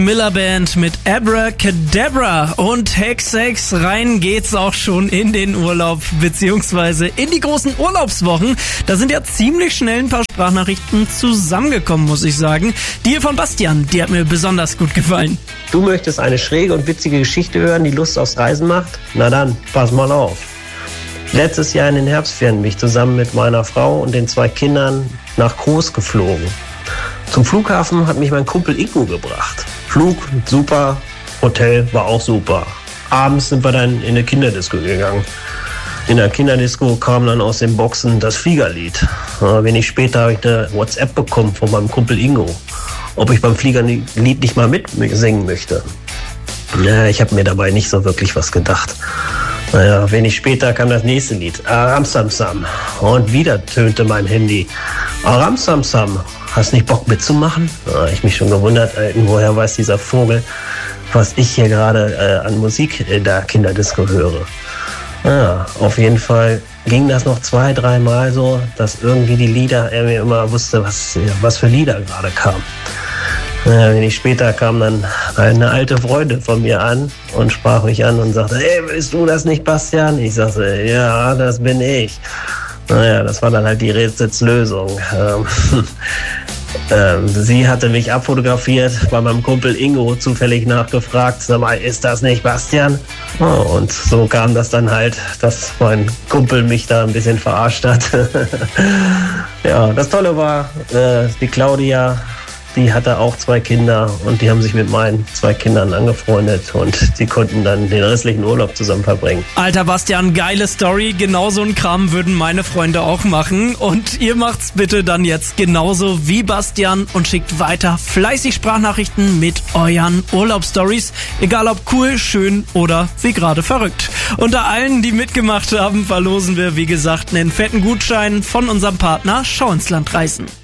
Miller Band mit Abracadabra und Hex rein geht's auch schon in den Urlaub beziehungsweise in die großen Urlaubswochen. Da sind ja ziemlich schnell ein paar Sprachnachrichten zusammengekommen, muss ich sagen. Die hier von Bastian, die hat mir besonders gut gefallen. Du möchtest eine schräge und witzige Geschichte hören, die Lust aufs Reisen macht? Na dann, pass mal auf. Letztes Jahr in den Herbstferien bin ich zusammen mit meiner Frau und den 2 Kindern nach Kos geflogen. Zum Flughafen hat mich mein Kumpel Ingo gebracht. Flug super, Hotel war auch super. Abends sind wir dann in eine Kinderdisco gegangen. In der Kinderdisco kam dann aus den Boxen das Fliegerlied. Wenig später habe ich eine WhatsApp bekommen von meinem Kumpel Ingo, ob ich beim Fliegerlied nicht mal mitsingen möchte. Ja, ich habe mir dabei nicht so wirklich was gedacht. Naja, wenig später kam das nächste Lied, Aram Sam Sam. Und wieder tönte mein Handy, Aram Sam Sam, hast nicht Bock mitzumachen? Ich mich schon gewundert, woher weiß dieser Vogel, was ich hier gerade an Musik in der Kinderdisco höre. Ja, auf jeden Fall ging das noch 2-3 Mal so, dass irgendwie die Lieder, er mir immer wusste, was für Lieder gerade kamen. Wenig später kam dann eine alte Freundin von mir an und sprach mich an und sagte, hey, bist du das nicht, Bastian? Ich sagte, ja, das bin ich. Naja, das war dann halt die Rätselslösung. Sie hatte mich abfotografiert, bei meinem Kumpel Ingo zufällig nachgefragt, sag mal, ist das nicht Bastian? Oh, und so kam das dann halt, dass mein Kumpel mich da ein bisschen verarscht hat. Ja, das Tolle war, die Claudia, die hatte auch 2 Kinder und die haben sich mit meinen 2 Kindern angefreundet und die konnten dann den restlichen Urlaub zusammen verbringen. Alter Bastian, geile Story. Genau so einen Kram würden meine Freunde auch machen. Und ihr macht's bitte dann jetzt genauso wie Bastian und schickt weiter fleißig Sprachnachrichten mit euren Urlaubsstories. Egal ob cool, schön oder wie gerade verrückt. Unter allen, die mitgemacht haben, verlosen wir, wie gesagt, einen fetten Gutschein von unserem Partner Schau ins Land reisen.